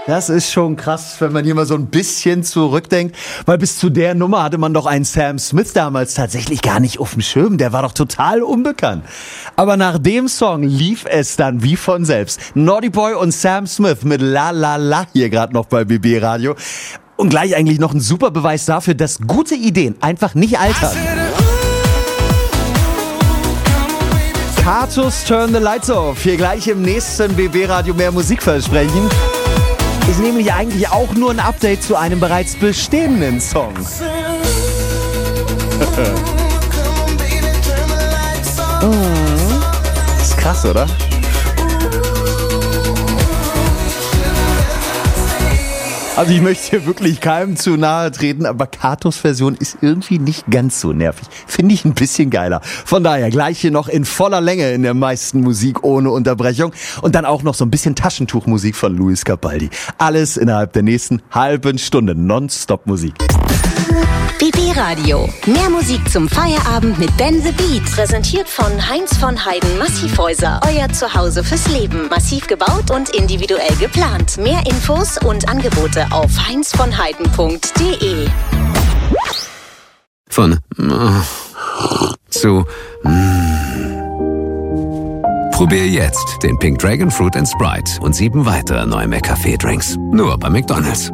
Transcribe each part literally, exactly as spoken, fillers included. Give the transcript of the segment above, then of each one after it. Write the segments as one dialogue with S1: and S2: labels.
S1: Das ist schon krass, wenn man hier mal so ein bisschen zurückdenkt, weil bis zu der Nummer hatte man doch einen Sam Smith damals tatsächlich gar nicht auf dem Schirm, der war doch total unbekannt. Aber nach dem Song lief es dann wie von selbst. Naughty Boy und Sam Smith mit La La La hier gerade noch bei B B Radio. Und gleich eigentlich noch ein super Beweis dafür, dass gute Ideen einfach nicht altern. Katos Turn the Lights Off, hier gleich im nächsten B B Radio mehr Musikversprechen. Ist nämlich eigentlich auch nur ein Update zu einem bereits bestehenden Song. Ist krass, oder? Also ich möchte hier wirklich keinem zu nahe treten, aber Katos Version ist irgendwie nicht ganz so nervig. Finde ich ein bisschen geiler. Von daher gleich hier noch in voller Länge in der meisten Musik ohne Unterbrechung. Und dann auch noch so ein bisschen Taschentuchmusik von Luis Capaldi. Alles innerhalb der nächsten halben Stunde Nonstop Musik.
S2: B B Radio. Mehr Musik zum Feierabend mit Ben the Beat. Präsentiert von Heinz von Heiden Massivhäuser. Euer Zuhause fürs Leben. Massiv gebaut und individuell geplant. Mehr Infos und Angebote auf heinz von heiden punkt de.
S3: Von äh, zu mm. Probier jetzt den Pink Dragon Fruit and Sprite und sieben weitere neue McCafé-Drinks. Nur bei McDonald's.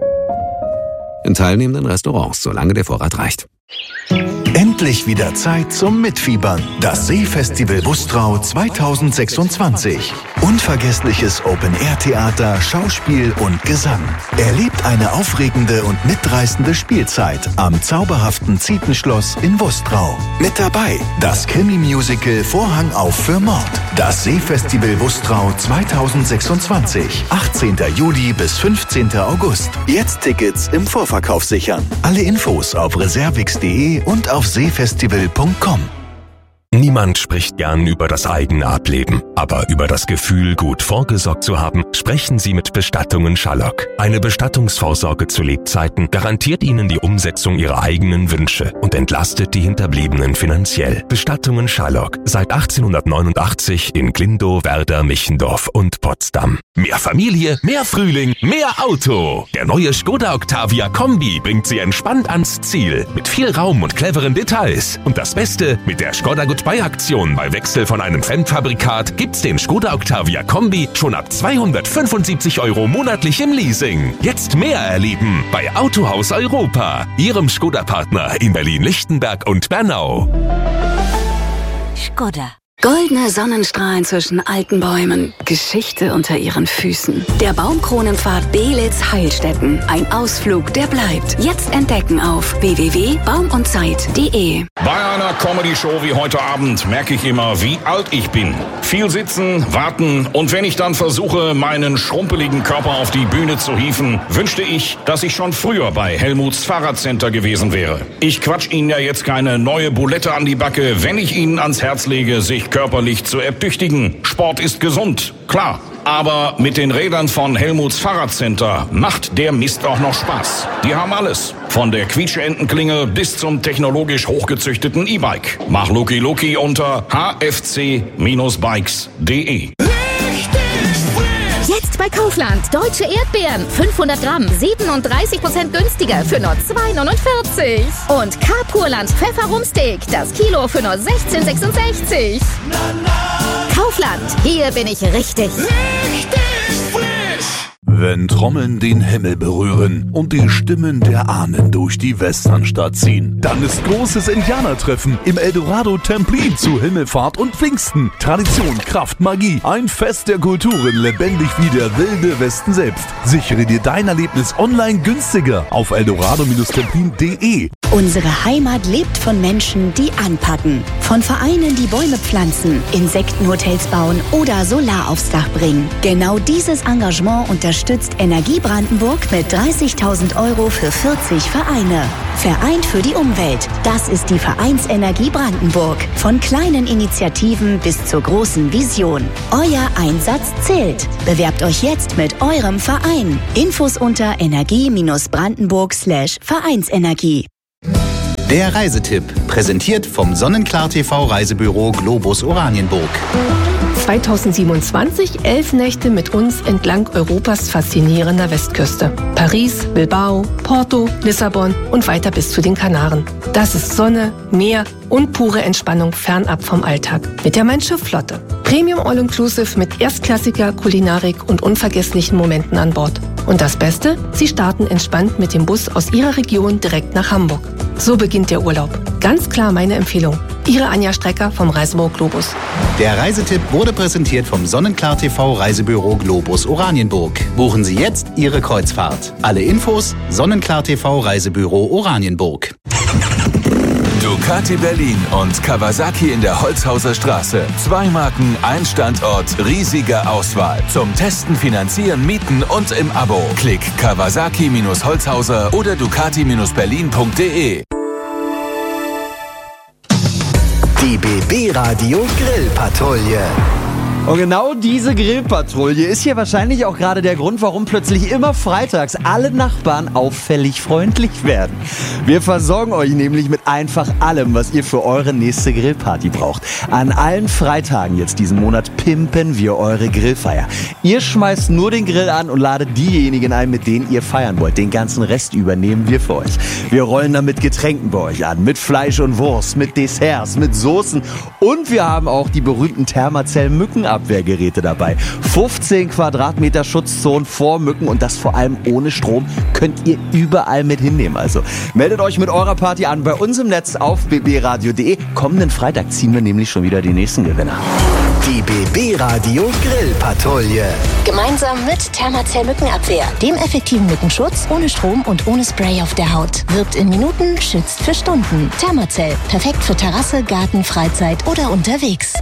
S3: In teilnehmenden Restaurants, solange der Vorrat reicht.
S4: Endlich wieder Zeit zum Mitfiebern. Das Seefestival Bustrau zweitausendsechsundzwanzig. Unvergessliches Open-Air-Theater, Schauspiel und Gesang. Erlebt eine aufregende und mitreißende Spielzeit am zauberhaften Zietenschloss in Bustrau. Mit dabei das Krimi-Musical Vorhang auf für Mord. Das Seefestival Bustrau zweitausendsechsundzwanzig. achtzehnten Juli bis fünfzehnten August. Jetzt Tickets im Vorverkauf sichern. Alle Infos auf reservix punkt de und auf seefestival punkt com.
S5: Niemand spricht gern über das eigene Ableben, aber über das Gefühl, gut vorgesorgt zu haben, sprechen Sie mit Bestattungen Schallock. Eine Bestattungsvorsorge zu Lebzeiten garantiert Ihnen die Umsetzung Ihrer eigenen Wünsche und entlastet die Hinterbliebenen finanziell. Bestattungen Schallock, seit achtzehnhundertneunundachtzig in Glindow, Werder, Michendorf und Potsdam. Mehr Familie, mehr Frühling, mehr Auto. Der neue Skoda Octavia Kombi bringt Sie entspannt ans Ziel, mit viel Raum und cleveren Details. Und das Beste, mit der Skoda Goodbye-Aktion bei Wechsel von einem Fremdfabrikat gibt's den Skoda Octavia Kombi schon ab zweihundertfünfundsiebzig Euro monatlich im Leasing. Jetzt mehr erleben bei Autohaus Europa, Ihrem Skoda-Partner in Berlin-Lichtenberg und Bernau.
S2: Skoda.
S6: Goldene Sonnenstrahlen zwischen alten Bäumen, Geschichte unter ihren Füßen. Der Baumkronenpfad Beelitz-Heilstätten. Ein Ausflug, der bleibt. Jetzt entdecken auf w w w punkt baum und zeit punkt de.
S7: Bei einer Comedy-Show wie heute Abend merke ich immer, wie alt ich bin. Viel sitzen, warten und wenn ich dann versuche, meinen schrumpeligen Körper auf die Bühne zu hieven, wünschte ich, dass ich schon früher bei Helmuts Fahrradcenter gewesen wäre. Ich quatsch Ihnen ja jetzt keine neue Bulette an die Backe, wenn ich Ihnen ans Herz lege, sich körperlich zu ertüchtigen. Sport ist gesund, klar. Aber mit den Rädern von Helmuts Fahrradcenter macht der Mist auch noch Spaß. Die haben alles. Von der Quietscheentenglinge bis zum technologisch hochgezüchteten E-Bike. Mach Luki Luki unter h f c Bindestrich bikes punkt de.
S8: Jetzt bei Kaufland. Deutsche Erdbeeren. fünfhundert Gramm. siebenunddreißig Prozent günstiger für nur zwei neunundvierzig. Und Carpurland Pfefferrumsteak. Das Kilo für nur sechzehn sechsundsechzig. Kaufland. Hier bin ich richtig. Richtig frisch.
S9: Wenn Trommeln den Himmel berühren und die Stimmen der Ahnen durch die Westernstadt ziehen, dann ist großes Indianertreffen im Eldorado Templin zu Himmelfahrt und Pfingsten. Tradition, Kraft, Magie, ein Fest der Kulturen, lebendig wie der wilde Westen selbst. Sichere dir dein Erlebnis online günstiger auf eldorado Templin punkt de.
S2: Unsere Heimat lebt von Menschen, die anpacken. Von Vereinen, die Bäume pflanzen, Insektenhotels bauen oder Solar aufs Dach bringen. Genau dieses Engagement unterstützt Energie Brandenburg mit dreißigtausend Euro für vierzig Vereine. Vereint für die Umwelt. Das ist die Vereinsenergie Brandenburg. Von kleinen Initiativen bis zur großen Vision. Euer Einsatz zählt. Bewerbt euch jetzt mit eurem Verein. Infos unter energie-brandenburg slash Vereinsenergie.
S10: Der Reisetipp, präsentiert vom Sonnenklar T V Reisebüro Globus Oranienburg. zweitausendsiebenundzwanzig elf Nächte mit uns entlang Europas faszinierender Westküste. Paris, Bilbao, Porto, Lissabon und weiter bis zu den Kanaren. Das ist Sonne, Meer und pure Entspannung fernab vom Alltag. Mit der Mein Schiff Flotte. Premium All-Inclusive mit erstklassiger Kulinarik und unvergesslichen Momenten an Bord. Und das Beste? Sie starten entspannt mit dem Bus aus Ihrer Region direkt nach Hamburg. So beginnt der Urlaub. Ganz klar meine Empfehlung. Ihre Anja Strecker vom Reisebüro Globus.
S11: Der Reisetipp wurde präsentiert vom Sonnenklar T V Reisebüro Globus Oranienburg. Buchen Sie jetzt Ihre Kreuzfahrt. Alle Infos Sonnenklar T V Reisebüro Oranienburg.
S12: Ducati Berlin und Kawasaki in der Holzhauser Straße. Zwei Marken, ein Standort, riesige Auswahl. Zum Testen, Finanzieren, Mieten und im Abo. Klick Kawasaki Holzhauser oder Ducati Berlin punkt de.
S4: Die B B Radio Grillpatrouille.
S1: Und genau diese Grillpatrouille ist hier wahrscheinlich auch gerade der Grund, warum plötzlich immer freitags alle Nachbarn auffällig freundlich werden. Wir versorgen euch nämlich mit einfach allem, was ihr für eure nächste Grillparty braucht. An allen Freitagen jetzt diesen Monat pimpen wir eure Grillfeier. Ihr schmeißt nur den Grill an und ladet diejenigen ein, mit denen ihr feiern wollt. Den ganzen Rest übernehmen wir für euch. Wir rollen dann mit Getränken bei euch an, mit Fleisch und Wurst, mit Desserts, mit Soßen und wir haben auch die berühmten Thermacell-Mücken Abwehrgeräte dabei. fünfzehn Quadratmeter Schutzzonen vor Mücken und das vor allem ohne Strom könnt ihr überall mit hinnehmen. Also meldet euch mit eurer Party an bei uns im Netz auf b b radio punkt de. Kommenden Freitag ziehen wir nämlich schon wieder die nächsten Gewinner.
S4: Die B B Radio Grillpatrouille.
S2: Gemeinsam mit Thermacell Mückenabwehr, dem effektiven Mückenschutz ohne Strom und ohne Spray auf der Haut. Wirkt in Minuten, schützt für Stunden. Thermacell, perfekt für Terrasse, Garten, Freizeit oder unterwegs.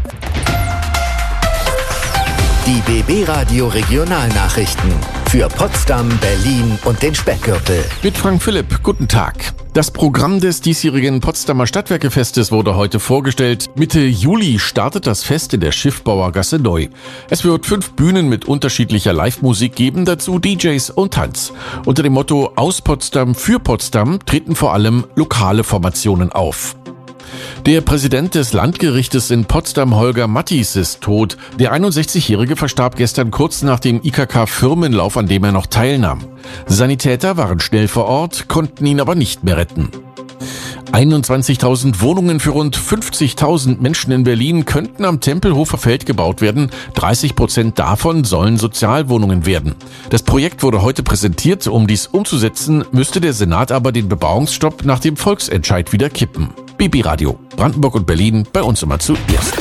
S4: Die B B Radio Regionalnachrichten für Potsdam, Berlin und den Speckgürtel.
S13: Mit Frank Philipp, guten Tag. Das Programm des diesjährigen Potsdamer Stadtwerkefestes wurde heute vorgestellt. Mitte Juli startet das Fest in der Schiffbauergasse neu. Es wird fünf Bühnen mit unterschiedlicher Live-Musik geben, dazu D Js und Tanz. Unter dem Motto Aus Potsdam für Potsdam treten vor allem lokale Formationen auf. Der Präsident des Landgerichtes in Potsdam, Holger Mattis, ist tot. Der einundsechzigjährige verstarb gestern kurz nach dem I K K-Firmenlauf, an dem er noch teilnahm. Sanitäter waren schnell vor Ort, konnten ihn aber nicht mehr retten. einundzwanzigtausend Wohnungen für rund fünfzigtausend Menschen in Berlin könnten am Tempelhofer Feld gebaut werden. dreißig Prozent davon sollen Sozialwohnungen werden. Das Projekt wurde heute präsentiert. Um dies umzusetzen, müsste der Senat aber den Bebauungsstopp nach dem Volksentscheid wieder kippen. B B Radio, Brandenburg und Berlin, bei uns immer zuerst.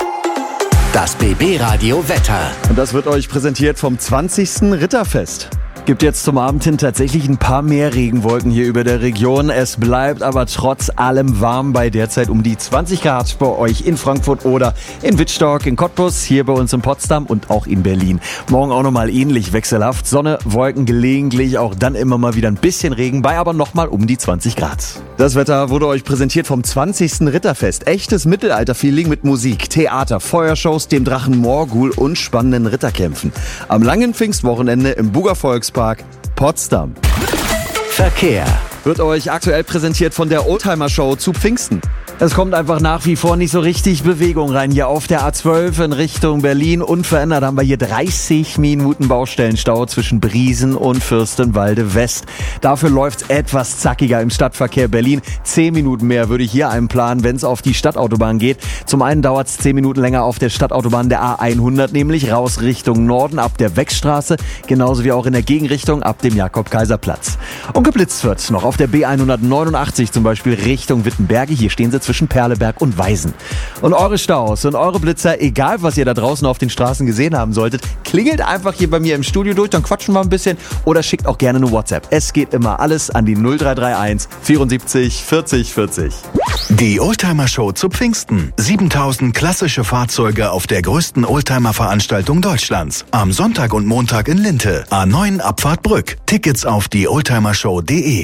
S4: Das B B Radio Wetter.
S1: Und das wird euch präsentiert vom zwanzigsten Ritterfest. Gibt jetzt zum Abend hin tatsächlich ein paar mehr Regenwolken hier über der Region. Es bleibt aber trotz allem warm bei derzeit um die zwanzig Grad bei euch in Frankfurt oder in Wittstock, in Cottbus, hier bei uns in Potsdam und auch in Berlin. Morgen auch nochmal ähnlich wechselhaft. Sonne, Wolken gelegentlich, auch dann immer mal wieder ein bisschen Regen, bei aber nochmal um die zwanzig Grad. Das Wetter wurde euch präsentiert vom zwanzigsten Ritterfest. Echtes Mittelalter-Feeling mit Musik, Theater, Feuershows, dem Drachen Morgul und spannenden Ritterkämpfen. Am langen Pfingstwochenende im Buger Volkspark Potsdam.
S4: Verkehr
S1: wird euch aktuell präsentiert von der Oldtimer-Show zu Pfingsten. Es kommt einfach nach wie vor nicht so richtig Bewegung rein. Hier auf der A zwölf in Richtung Berlin. Unverändert haben wir hier dreißig Minuten Baustellenstau zwischen Briesen und Fürstenwalde West. Dafür läuft's etwas zackiger im Stadtverkehr Berlin. Zehn Minuten mehr würde ich hier einplanen, wenn es auf die Stadtautobahn geht. Zum einen dauert's zehn Minuten länger auf der Stadtautobahn der A hundert, nämlich raus Richtung Norden ab der Weckstraße, genauso wie auch in der Gegenrichtung ab dem Jakob-Kaiser-Platz. Und geblitzt wird noch auf der B hundertneunundachtzig zum Beispiel Richtung Wittenberge. Hier stehen sie zwischen Perleberg und Weisen. Und eure Staus und eure Blitzer, egal was ihr da draußen auf den Straßen gesehen haben solltet, klingelt einfach hier bei mir im Studio durch, dann quatschen wir ein bisschen oder schickt auch gerne eine WhatsApp. Es geht immer alles an die null drei drei eins vierundsiebzig vierzig vierzig.
S4: Die Oldtimer-Show zu Pfingsten. siebentausend klassische Fahrzeuge auf der größten Oldtimer-Veranstaltung Deutschlands. Am Sonntag und Montag in Linte. A neun Abfahrt Brück. Tickets auf die oldtimershow punkt de.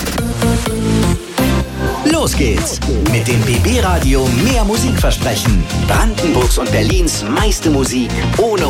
S14: Los geht's mit dem B B Radio mehr Musik versprechen. Brandenburgs und Berlins meiste Musik ohne